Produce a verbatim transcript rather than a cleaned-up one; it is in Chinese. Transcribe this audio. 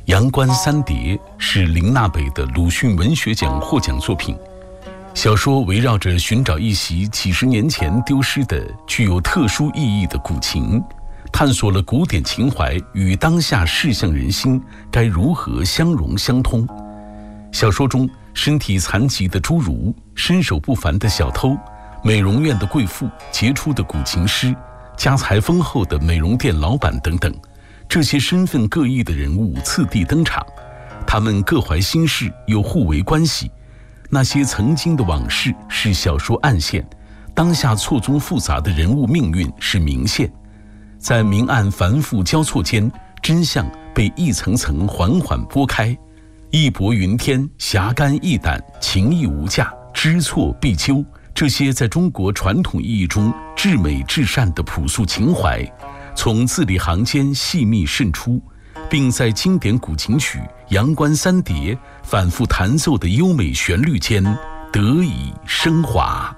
阳关三叠是林娜北的鲁迅文学奖获奖作品。小说围绕着寻找一袭几十年前丢失的具有特殊意义的古琴，探索了古典情怀与当下世相人心该如何相融相通。小说中，身体残疾的侏儒、身手不凡的小偷、美容院的贵妇、杰出的古琴师、家财丰厚的美容店老板等等，这些身份各异的人物次第登场，他们各怀心事又互为关系。那些曾经的往事是小说暗线，当下错综复杂的人物命运是明线。在明暗繁复交错间，真相被一层层缓缓拨开。义薄云天，侠肝义胆，情义无价，知错必究，这些在中国传统意义中至美至善的朴素情怀，从字里行间细密渗出，并在经典古琴曲《阳关三叠》反复弹奏的优美旋律间得以升华。